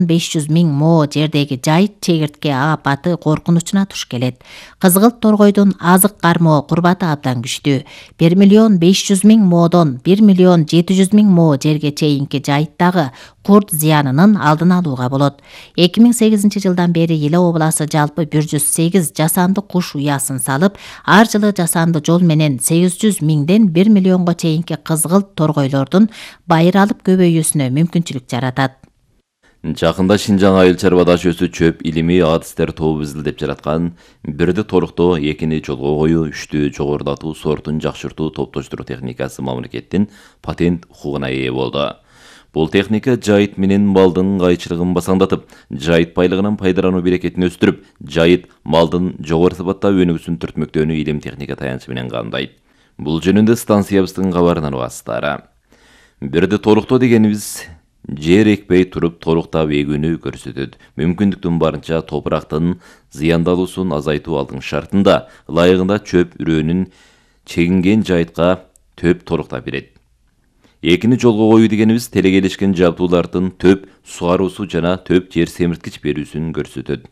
500 миң мо жердеги жайыт чегиртке апаты коркунучуна туш келет. Кызгылт торгойдун азык кармоо курбаты абдан күчтүү. 1 миллион 500 миң модон 1 миллион 700 миң мо жерге чейинки жайыттагы курт зыянынын алдын алууга болот. 2008-жылдан бери Иле обласы жалпы 108 жасанды куш уясын салып, ар жылы жасанды жол менен 800 миңден 1 миллионго чейинки кызгылт торгойлордун байыр алып көбөйүүсүнө мүмкүнчүлүк жаратат. Жакында Шинжаң айыл чарба дашөөсү чөп илимий адистер тобу изилдеп жараткан бирди торуктоо, экини жолго коюу, үчтү жогорулатуу, сортун жакшыртуу, топтоштуруу техникасы мамлекеттин патент укугуна ээ болду. Бул техника жайыт менен малдын кайчылыгын басаңдатып, жайыт байлыгынан пайдалануу берекетин өстүрүп, жайыт малдын жогору сапатта өнүгүүсүн түртмөктөөнү илим техника таянычы менен камдайт. Бул жөнүндө станциябыздын кабарынан угасыздар. Бирди торуктоо дегенибиз жер экпей туруп торуктап эгүүнү көрсөтөт. Мүмкүндүктүн барынча топурактын зыяндалуусун азайтуу алдын шартында ылайыгында чөп үрөөнүн чегинген жайытка төп торуктап берет. Экини жолго коюу дегенибиз телекелешкен жабдуулардын төп сугаруусу жана төп жер семирткич берүүсүн көрсөтөт.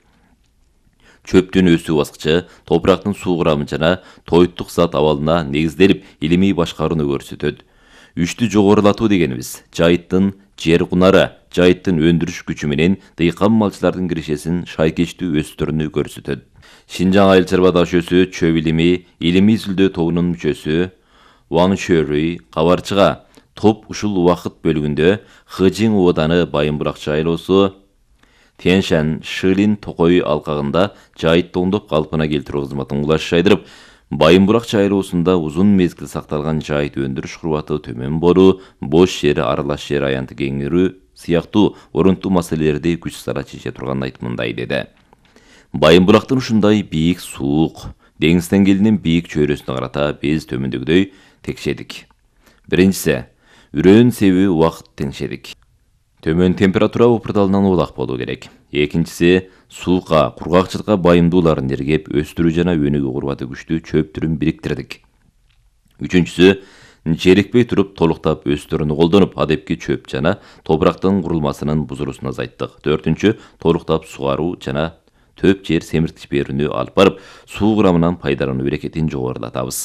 Чөптүн өсүү баскычы топурактын суу курамы жана тоюттук зат абалына негизделип илимий башкарууну көрсөтөт. Үчтү жогорулатуу дегенибиз жайыттын жер кунары, жайыттын өндүрүш күчү менен дыйкан малчылардын киришесин шайкечтүү өстөрүнү көрсөтөт. Шинжаң айыл чарба дашөөсү чөп илимий изилдөө тобунун мүчөсү Ваң Чөрүй кабарчыга топ ушул убакыт бөлүгүндө Хыжин ооданы Байымбурак шайлоосу Тяньшань Шилин Токой алкагында жайыт тоңдоп калпына келтирүү кызматын кулаш жайдырып, Байымбурак шайлоосунда узун мезгил сакталган жайыт өндүрүш курбаты төмөн болуу, бош жер, аралаш жер аянты кеңирүү сыяктуу орунтуу маселелерди күч сара чече турганын айтымындай деди. Байымбурактын ушундай бийик суук, деңиз деңгээлинин бийик чөйрөсүнө карата биз төмөндөгүдөй текшедик. Биринчиси, үрөөн себеби убакыт теңшедик. Төмөн температура упурдалынан улак болуу керек. Экинчиси, суукка, кургакчылыкка байымдууларын ээргеп, өстүрүү жана өнүгүү курбаты күчтүү чөп түрүн бириктирдик. Үчүнчүсү, жерикпей туруп толуктап өстөрүнү колдонуп, адепки чөп жана топурактын курулмасынын бузулуусун азайттык. Төртүнчү, толуктап сугаруу жана төп жер семирткич берүүнү алып барып, суу курамынан пайдалануу берекетин жогорулатабыз.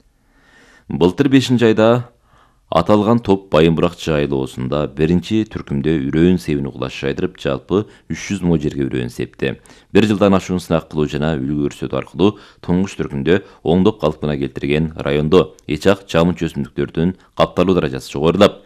Былтыр 5-айда аталган топ Байымбурак жайлоосунда биринчи түркүмдө үрөөн себини кулаш жайдырып, жалпы 300 мо жерге үрөөн септи. 1 жылдан ашуун сынак кылуу жана үлгү көрсөтүү аркылуу туңгуч түркүмдө оңдоп калпына келтирген райондо эчак жамынчы өсүмдүктөрдүн капталуу даражасы жогорулап,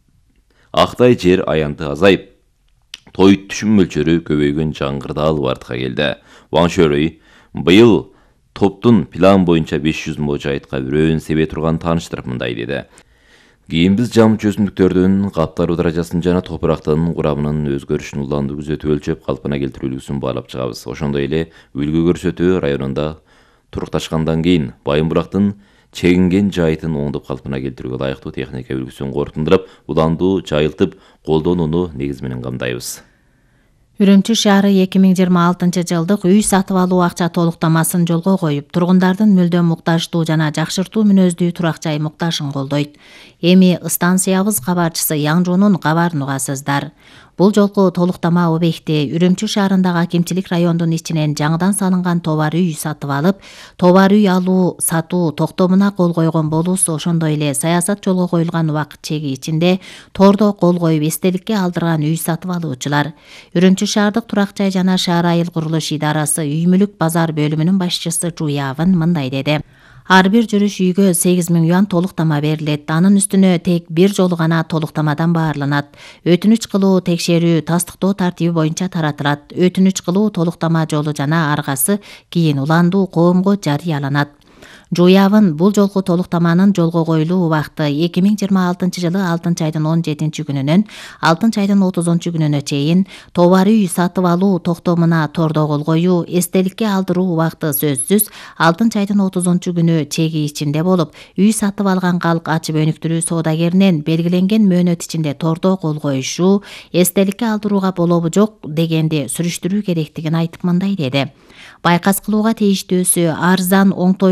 актай жер аянты азайып, тоют түшүм мөлчөрү көбөйгөн жаңгырда алып артка келди. Ваң Чөрүй быйыл топтун план боюнча 500 мо жайытка үрөөн себе турган тааныштырып мындай деди. Кийин биз жамынчы өсүмдүктөрдүн капталуу даражасын жана топурактын курамынын өзгөрүшүн уланды күзөтүп өлчөп калпына келтирүүлүгүн баалап чыгабыз. Ошондой эле үлгү көрсөтүү районунда турукташкандан кийин Байымбурактын чегинген жайытын оңдоп калпына келтирүүгө ылайыктуу техника үлгүсүн корутундуруп, уландуу жайылтып колдонууну негиз менен камдайбыз. Үрүмчү шаары 2026-жылдык үй сатып алуу акча толуктамасын жолго коюп, тургундардын мүлдөм муктаждуу жана жакшыртуу мүнөздүү турак жай муктажын колдойт. Эми станциябыз кабарчысы Яңжунун кабарын угасыздар. Бул жолку толуктама объекти Үрүмчү шаарындагы акимчилик райондун ичинен жаңыдан салынган товар үй сатып алып, товар үй алуу сатуу токтомуна кол койгон болуусу, ошондой эле саясат жолго коюлган убакыт чеги ичинде тордо кол коюп эстеликке алдырган үй сатып алуучулар. Үрүмчү шаардык турак жай жана шаар айыл курулуш идарасы үй мүлүк базар бөлүмүнүн башчысы Жуявын мындай деди. Ар бир жүрүш үйгө 8 миң юан толуктама берилет. Анын үстүнө тек бир жолу гана толуктамадан баарланат. Өтүнүч кылуу, текшерүү, тастыктоо тартиби боюнча таратылат. Өтүнүч кылуу толуктама жолу жана аргасы кийин уландуу коомго жарыяланат. Жуявын бул жолку толуктаманын жолго коюлуу убакыты 2026-жылы 6-айдын 17-күнүнөн 6-айдын 30-күнүнө чейин, товар үй сатып алуу токтомуна тордо кол коюу, эстеликке алдыруу убакыты сөзсүз 6-айдын 30-күнү чеги ичинде болуп, үй сатып алган калк ачып өнүктүрүү соодагеринен белгиленген мөөнөт ичинде тордо кол коюшу, эстеликке алдырууга болобу жок дегенди сүрүштүрүү керектигин айтып мындай деди. Байкас кылууга тийиштүүсү арзан, оңтойлуу үйлөр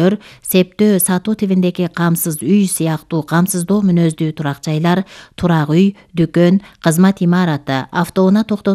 үйлөр, септөө сатуу тибиндеги камсыз үй сыяктуу камсыздоо мүнөздүү турак жайлар, турак үй, дүкөн, кызмат имараты, автоунаа